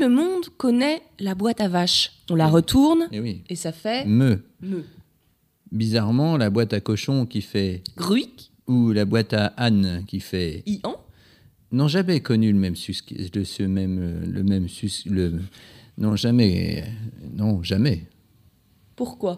le monde connaît la boîte à vaches. On la retourne Eh oui. et ça fait... Me. Me. Bizarrement, la boîte à cochon qui fait... Gruic. Ou la boîte à âne qui fait... Ian. N'ont jamais connu le même non, jamais. Non, jamais. Pourquoi ? Pourquoi ?